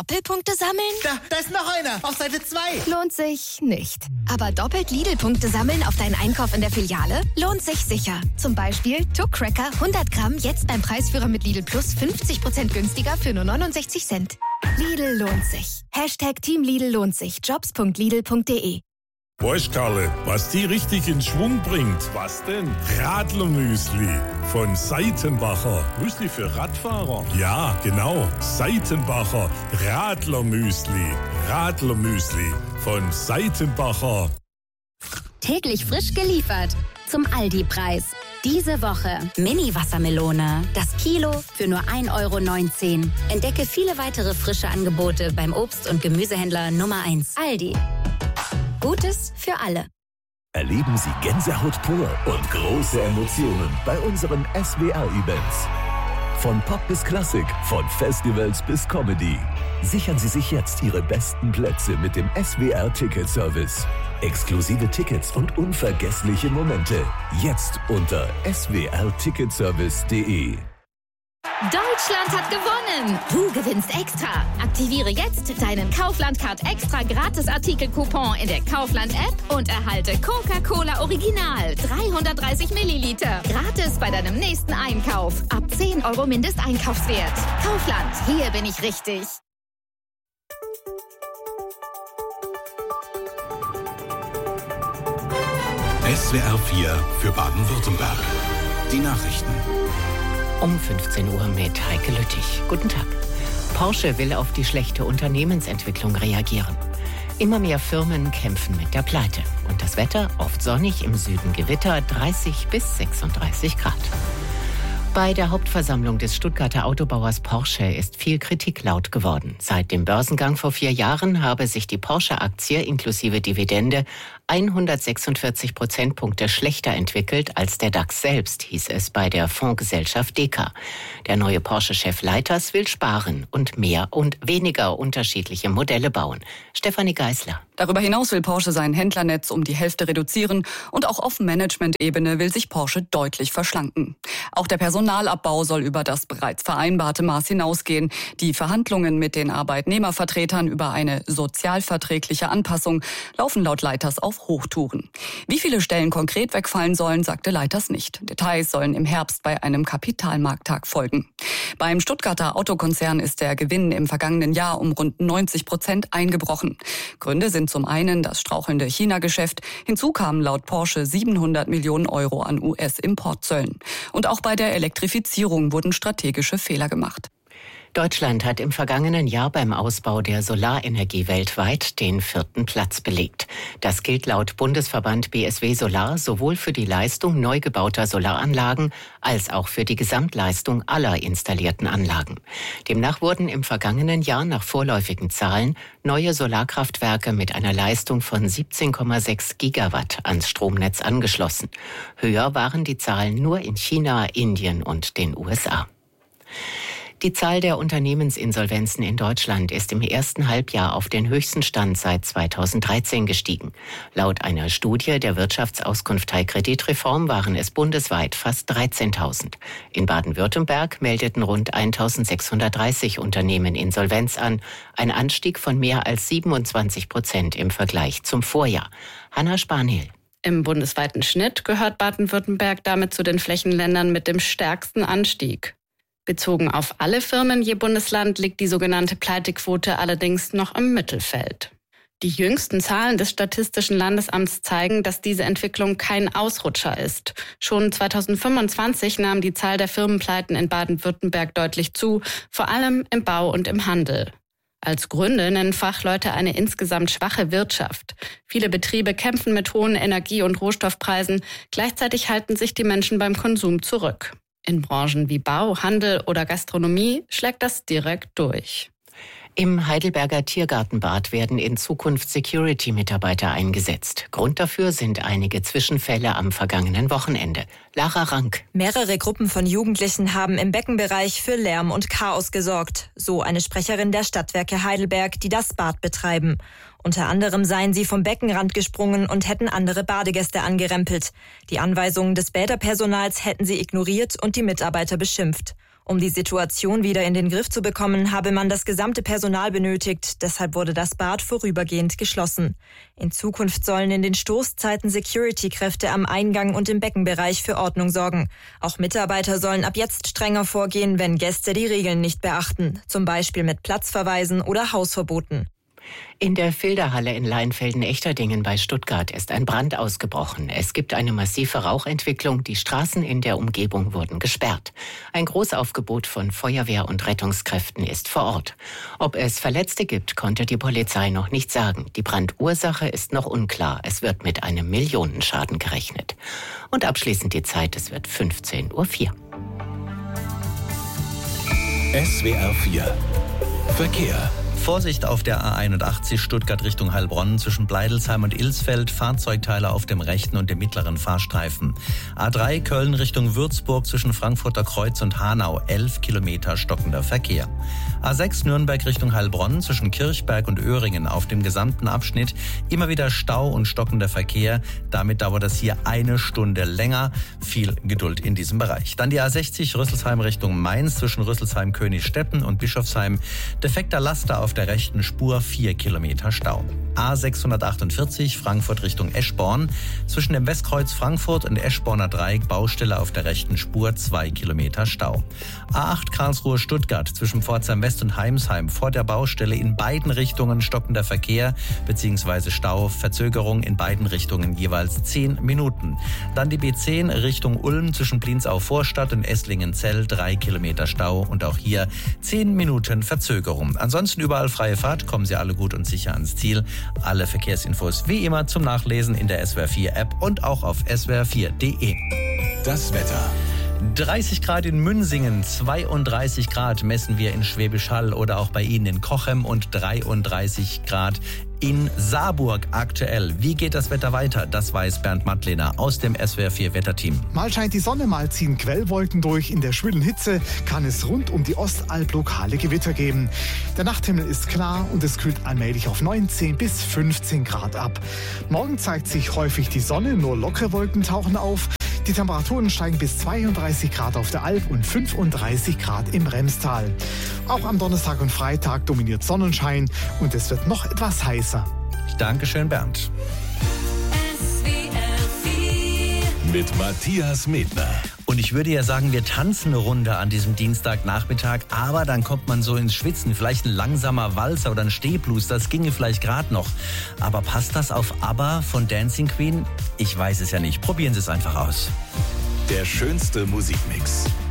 Doppelpunkte sammeln? Da ist noch einer, auf Seite 2. Lohnt sich nicht. Aber doppelt Lidl-Punkte sammeln auf deinen Einkauf in der Filiale? Lohnt sich sicher. Zum Beispiel Tuck Cracker 100 Gramm jetzt beim Preisführer mit Lidl Plus 50% günstiger für nur 69 Cent. Lidl lohnt sich. Team Lidl lohnt sich. Jobs.lidl.de. Weißt Karle, was die richtig in Schwung bringt? Was denn? Radlermüsli von Seitenbacher. Müsli für Radfahrer? Ja, genau. Seitenbacher Radlermüsli. Radlermüsli von Seitenbacher. Täglich frisch geliefert zum Aldi-Preis. Diese Woche Mini-Wassermelone. Das Kilo für nur 1,19 €. Entdecke viele weitere frische Angebote beim Obst- und Gemüsehändler Nummer 1. Aldi. Gutes für alle. Erleben Sie Gänsehaut pur und große Emotionen bei unseren SWR-Events. Von Pop bis Klassik, von Festivals bis Comedy. Sichern Sie sich jetzt Ihre besten Plätze mit dem SWR-Ticket-Service. Exklusive Tickets und unvergessliche Momente. Jetzt unter swrticketservice.de. Deutschland hat gewonnen! Du gewinnst extra! Aktiviere jetzt deinen Kaufland-Card extra Gratis-Artikel-Coupon in der Kaufland-App und erhalte Coca-Cola Original 330 Milliliter. Gratis bei deinem nächsten Einkauf. Ab 10 € Mindesteinkaufswert. Kaufland, hier bin ich richtig. SWR 4 für Baden-Württemberg. Die Nachrichten. Um 15 Uhr mit Heike Lüttich. Guten Tag. Porsche will auf die schlechte Unternehmensentwicklung reagieren. Immer mehr Firmen kämpfen mit der Pleite. Und das Wetter oft sonnig, im Süden Gewitter, 30 bis 36 Grad. Bei der Hauptversammlung des Stuttgarter Autobauers Porsche ist viel Kritik laut geworden. Seit dem Börsengang vor 4 Jahren habe sich die Porsche-Aktie inklusive Dividende 146 Prozentpunkte schlechter entwickelt als der DAX selbst, hieß es bei der Fondsgesellschaft Deka. Der neue Porsche-Chef Leiters will sparen und mehr und weniger unterschiedliche Modelle bauen. Stefanie Geisler. Darüber hinaus will Porsche sein Händlernetz um die Hälfte reduzieren und auch auf Management-Ebene will sich Porsche deutlich verschlanken. Auch der Personalabbau soll über das bereits vereinbarte Maß hinausgehen. Die Verhandlungen mit den Arbeitnehmervertretern über eine sozialverträgliche Anpassung laufen laut Leiters auf Hochtouren. Wie viele Stellen konkret wegfallen sollen, sagte Leiters nicht. Details sollen im Herbst bei einem Kapitalmarkttag folgen. Beim Stuttgarter Autokonzern ist der Gewinn im vergangenen Jahr um rund 90% eingebrochen. Gründe sind zum einen das strauchelnde China-Geschäft. Hinzu kamen laut Porsche 700 Millionen € an US-Importzöllen. Und auch bei der Elektrifizierung wurden strategische Fehler gemacht. Deutschland hat im vergangenen Jahr beim Ausbau der Solarenergie weltweit den 4. Platz belegt. Das gilt laut Bundesverband BSW Solar sowohl für die Leistung neu gebauter Solaranlagen als auch für die Gesamtleistung aller installierten Anlagen. Demnach wurden im vergangenen Jahr nach vorläufigen Zahlen neue Solarkraftwerke mit einer Leistung von 17,6 Gigawatt ans Stromnetz angeschlossen. Höher waren die Zahlen nur in China, Indien und den USA. Die Zahl der Unternehmensinsolvenzen in Deutschland ist im ersten Halbjahr auf den höchsten Stand seit 2013 gestiegen. Laut einer Studie der Wirtschaftsauskunftei Kreditreform waren es bundesweit fast 13.000. In Baden-Württemberg meldeten rund 1.630 Unternehmen Insolvenz an, ein Anstieg von mehr als 27% im Vergleich zum Vorjahr. Hanna Spanhiel. Im bundesweiten Schnitt gehört Baden-Württemberg damit zu den Flächenländern mit dem stärksten Anstieg. Bezogen auf alle Firmen je Bundesland liegt die sogenannte Pleitequote allerdings noch im Mittelfeld. Die jüngsten Zahlen des Statistischen Landesamts zeigen, dass diese Entwicklung kein Ausrutscher ist. Schon 2025 nahm die Zahl der Firmenpleiten in Baden-Württemberg deutlich zu, vor allem im Bau und im Handel. Als Gründe nennen Fachleute eine insgesamt schwache Wirtschaft. Viele Betriebe kämpfen mit hohen Energie- und Rohstoffpreisen, gleichzeitig halten sich die Menschen beim Konsum zurück. In Branchen wie Bau, Handel oder Gastronomie schlägt das direkt durch. Im Heidelberger Tiergartenbad werden in Zukunft Security-Mitarbeiter eingesetzt. Grund dafür sind einige Zwischenfälle am vergangenen Wochenende. Lara Rank. Mehrere Gruppen von Jugendlichen haben im Beckenbereich für Lärm und Chaos gesorgt. So eine Sprecherin der Stadtwerke Heidelberg, die das Bad betreiben. Unter anderem seien sie vom Beckenrand gesprungen und hätten andere Badegäste angerempelt. Die Anweisungen des Bäderpersonals hätten sie ignoriert und die Mitarbeiter beschimpft. Um die Situation wieder in den Griff zu bekommen, habe man das gesamte Personal benötigt. Deshalb wurde das Bad vorübergehend geschlossen. In Zukunft sollen in den Stoßzeiten Security-Kräfte am Eingang und im Beckenbereich für Ordnung sorgen. Auch Mitarbeiter sollen ab jetzt strenger vorgehen, wenn Gäste die Regeln nicht beachten. Zum Beispiel mit Platzverweisen oder Hausverboten. In der Filderhalle in Leinfelden-Echterdingen bei Stuttgart ist ein Brand ausgebrochen. Es gibt eine massive Rauchentwicklung. Die Straßen in der Umgebung wurden gesperrt. Ein Großaufgebot von Feuerwehr und Rettungskräften ist vor Ort. Ob es Verletzte gibt, konnte die Polizei noch nicht sagen. Die Brandursache ist noch unklar. Es wird mit einem Millionenschaden gerechnet. Und abschließend die Zeit, es wird 15:04 Uhr. SWR 4 Verkehr. Vorsicht auf der A81 Stuttgart Richtung Heilbronn zwischen Bleidelsheim und Ilsfeld. Fahrzeugteile auf dem rechten und dem mittleren Fahrstreifen. A3 Köln Richtung Würzburg zwischen Frankfurter Kreuz und Hanau. 11 Kilometer stockender Verkehr. A6 Nürnberg Richtung Heilbronn zwischen Kirchberg und Öhringen auf dem gesamten Abschnitt. Immer wieder Stau und stockender Verkehr. Damit dauert es hier 1 Stunde länger. Viel Geduld in diesem Bereich. Dann die A60 Rüsselsheim Richtung Mainz zwischen Rüsselsheim-Königsstetten und Bischofsheim. Defekter Laster auf der rechten Spur, 4 Kilometer Stau. A648 Frankfurt Richtung Eschborn. Zwischen dem Westkreuz Frankfurt und Eschborner Dreieck Baustelle auf der rechten Spur, 2 Kilometer Stau. A8 Karlsruhe Stuttgart zwischen Pforzheim West und Heimsheim vor der Baustelle in beiden Richtungen stockender Verkehr bzw. Stau, Verzögerung in beiden Richtungen jeweils 10 Minuten. Dann die B10 Richtung Ulm zwischen Blinzau Vorstadt und Esslingen-Zell 3 Kilometer Stau und auch hier 10 Minuten Verzögerung. Ansonsten überall freie Fahrt, kommen Sie alle gut und sicher ans Ziel. Alle Verkehrsinfos wie immer zum Nachlesen in der SWR 4 App und auch auf swr4.de. Das Wetter. 30 Grad in Münsingen, 32 Grad messen wir in Schwäbisch Hall oder auch bei Ihnen in Cochem und 33 Grad in Saarburg aktuell. Wie geht das Wetter weiter? Das weiß Bernd Mattlehner aus dem SWR 4 Wetterteam. Mal scheint die Sonne, mal ziehen Quellwolken durch. In der schwülen Hitze kann es rund um die Ostalb lokale Gewitter geben. Der Nachthimmel ist klar und es kühlt allmählich auf 19 bis 15 Grad ab. Morgen zeigt sich häufig die Sonne, nur lockere Wolken tauchen auf. Die Temperaturen steigen bis 32 Grad auf der Alp und 35 Grad im Remstal. Auch am Donnerstag und Freitag dominiert Sonnenschein und es wird noch etwas heißer. Dankeschön, Bernd. Mit Matthias Medner. Und ich würde ja sagen, wir tanzen eine Runde an diesem Dienstagnachmittag, aber dann kommt man so ins Schwitzen. Vielleicht ein langsamer Walzer oder ein Stehblues, das ginge vielleicht gerade noch. Aber passt das auf ABBA von Dancing Queen? Ich weiß es ja nicht. Probieren Sie es einfach aus. Der schönste Musikmix.